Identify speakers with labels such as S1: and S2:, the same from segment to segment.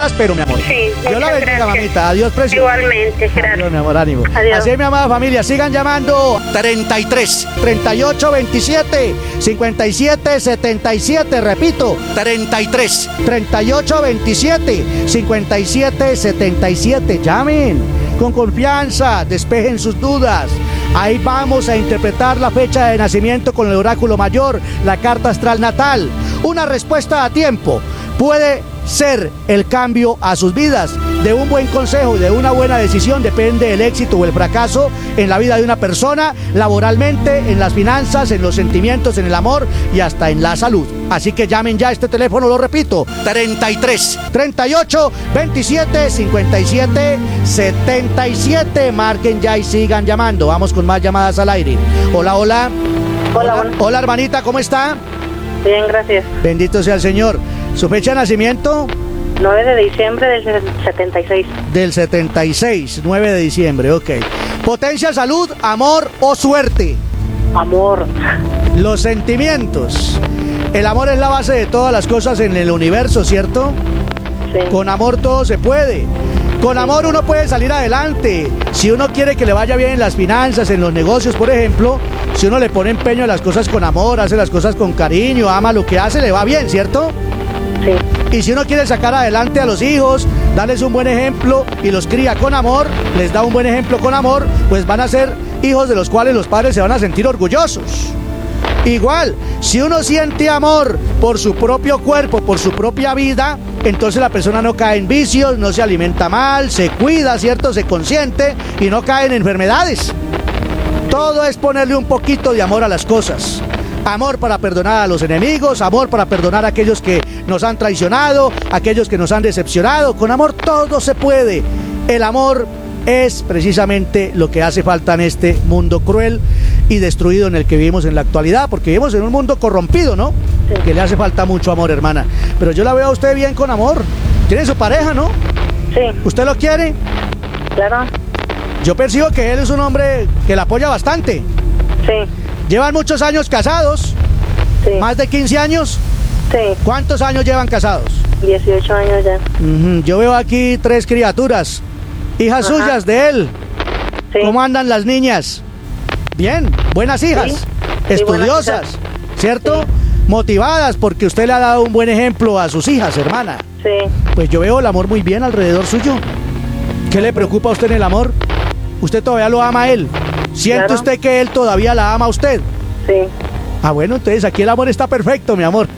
S1: próspero, mi amor.
S2: Sí,
S1: Dios la bendiga,
S2: gracias.
S1: mamita. Adiós, precio.
S2: Igualmente, gracias.
S1: Adiós, mi amor, ánimo.
S2: Adiós.
S1: Así es, mi amada familia. Sigan llamando. 33 38 27 57 77. Repito, 33 38 27 57 77. Llamen con confianza, despejen sus dudas. Ahí vamos a interpretar la fecha de nacimiento con el oráculo mayor, la carta astral natal. Una respuesta a tiempo puede ser el cambio a sus vidas. De un buen consejo y de una buena decisión depende el éxito o el fracaso en la vida de una persona, laboralmente, en las finanzas, en los sentimientos, en el amor y hasta en la salud. Así que llamen ya a este teléfono, lo repito, 33 38 27 57 77. Marquen ya y sigan llamando. Vamos con más llamadas al aire. Hola, hola.
S2: Hola.
S1: Hola, hermanita, ¿cómo está?
S2: Bien, gracias.
S1: Bendito sea el Señor. ¿Su fecha de nacimiento?
S2: 9 de diciembre del 76.
S1: Del 76, 9 de diciembre, ok. Potencia, salud, amor o suerte.
S2: Amor.
S1: Los sentimientos. El amor es la base de todas las cosas en el universo, ¿cierto?
S2: Sí.
S1: Con amor todo se puede. Con amor uno puede salir adelante. Si uno quiere que le vaya bien en las finanzas, en los negocios, por ejemplo, si uno le pone empeño a las cosas con amor, hace las cosas con cariño, ama lo que hace, le va bien, ¿cierto?
S2: Sí.
S1: Y si uno quiere sacar adelante a los hijos, darles un buen ejemplo y los cría con amor, les da un buen ejemplo con amor, pues van a ser hijos de los cuales los padres se van a sentir orgullosos. Igual, si uno siente amor por su propio cuerpo, por su propia vida, entonces la persona no cae en vicios, no se alimenta mal, se cuida, ¿cierto? Se consiente y no cae en enfermedades. Todo es ponerle un poquito de amor a las cosas. Amor para perdonar a los enemigos, amor para perdonar a aquellos que nos han traicionado, aquellos que nos han decepcionado. Con amor todo se puede. El amor es precisamente lo que hace falta en este mundo cruel y destruido en el que vivimos en la actualidad, porque vivimos en un mundo corrompido, ¿no?
S2: Sí.
S1: Que le hace falta mucho amor, hermana. Pero yo la veo a usted bien con amor. Tiene su pareja, ¿no?
S2: Sí,
S1: ¿Usted lo quiere?
S2: claro.
S1: Yo percibo que él es un hombre que la apoya bastante.
S2: Sí,
S1: Llevan muchos años casados,
S2: sí.
S1: más de 15 años.
S2: Sí,
S1: ¿Cuántos años llevan casados?
S2: 18 años ya.
S1: Yo veo aquí 3 criaturas, hijas
S2: Ajá.
S1: suyas de él.
S2: Sí.
S1: ¿Cómo andan las niñas? Bien, buenas hijas,
S2: Sí,
S1: estudiosas,
S2: buenas hijas.
S1: ¿cierto?
S2: Sí.
S1: Motivadas porque usted le ha dado un buen ejemplo a sus hijas, hermana.
S2: Sí.
S1: Pues yo veo el amor muy bien alrededor suyo. ¿Qué le preocupa a usted en el amor? ¿Usted todavía lo ama a él? ¿Siente
S2: Claro.
S1: usted que él todavía la ama a usted?
S2: Sí.
S1: Ah, bueno, entonces aquí el amor está perfecto, mi amor.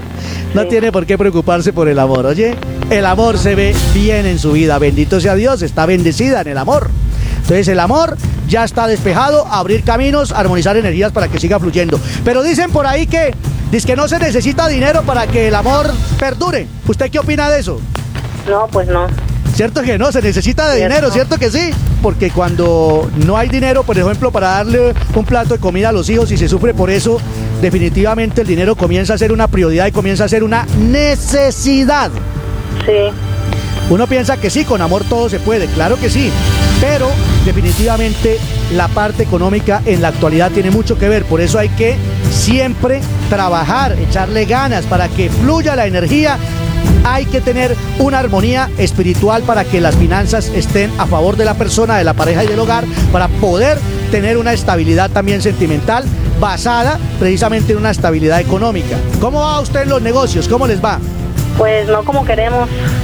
S1: No
S2: Sí.
S1: tiene por qué preocuparse por el amor, oye. El amor se ve bien en su vida, bendito sea Dios, está bendecida en el amor. Entonces el amor ya está despejado, abrir caminos, armonizar energías para que siga fluyendo. Pero dicen por ahí que no se necesita dinero para que el amor perdure. ¿Usted qué opina de eso?
S2: No, pues no.
S1: ¿Cierto que no? Se necesita de
S2: Cierto.
S1: dinero, ¿cierto que sí? Porque cuando no hay dinero, por ejemplo, para darle un plato de comida a los hijos y se sufre por eso, definitivamente el dinero comienza a ser una prioridad y comienza a ser una necesidad.
S2: Sí.
S1: Uno piensa que sí, con amor todo se puede, claro que sí, pero definitivamente la parte económica en la actualidad tiene mucho que ver, por eso hay que siempre trabajar, echarle ganas para que fluya la energía. Hay que tener una armonía espiritual para que las finanzas estén a favor de la persona, de la pareja y del hogar, para poder tener una estabilidad también sentimental basada precisamente en una estabilidad económica. ¿Cómo va usted en los negocios? ¿Cómo les va?
S2: Pues no como queremos.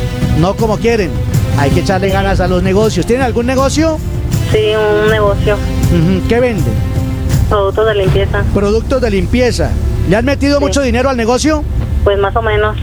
S1: No como quieren. Hay que echarle ganas a los negocios. ¿Tienen algún negocio?
S2: Sí, un negocio.
S1: ¿Qué venden?
S2: Productos de limpieza.
S1: Productos de limpieza. ¿Le han metido
S2: Sí.
S1: mucho dinero al negocio?
S2: Pues más o menos.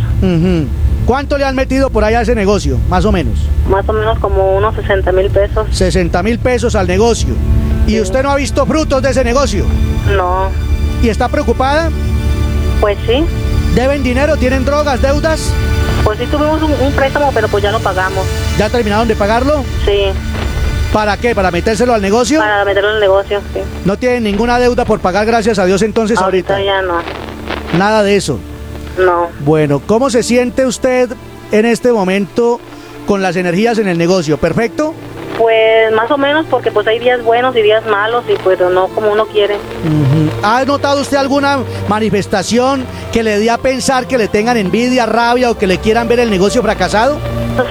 S1: ¿Cuánto le han metido por allá a ese negocio? Más o menos.
S2: Más o menos como unos 60,000 pesos.
S1: 60,000 pesos al negocio. ¿Y
S2: Sí.
S1: usted no ha visto frutos de ese negocio?
S2: No.
S1: ¿Y está preocupada?
S2: Pues sí.
S1: ¿Deben dinero? ¿Tienen drogas, deudas?
S2: Pues sí tuvimos un préstamo, pero pues ya lo pagamos.
S1: ¿Ya terminaron de pagarlo?
S2: Sí.
S1: ¿Para qué? ¿Para metérselo al negocio?
S2: Para meterlo en el negocio, sí.
S1: No tienen ninguna deuda por pagar, gracias a Dios, entonces ahorita.
S2: ya no.
S1: Nada de eso.
S2: No.
S1: Bueno, ¿cómo se siente usted en este momento con las energías en el negocio? ¿Perfecto?
S2: Pues más o menos, porque pues hay días buenos y días malos y pues no como uno quiere.
S1: ¿Ha notado usted alguna manifestación que le dé a pensar que le tengan envidia, rabia o que le quieran ver el negocio fracasado?